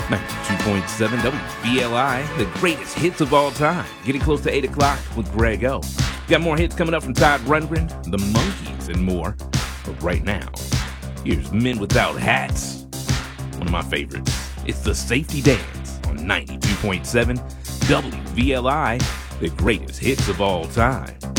92.7 WVLI, the greatest hits of all time. Getting close to 8 o'clock with Greg O. Got more hits coming up from Todd Rundgren, the Monkees, and more. But right now, here's Men Without Hats. One of my favorites. It's the Safety Dance on 92.7 WVLI, the greatest hits of all time.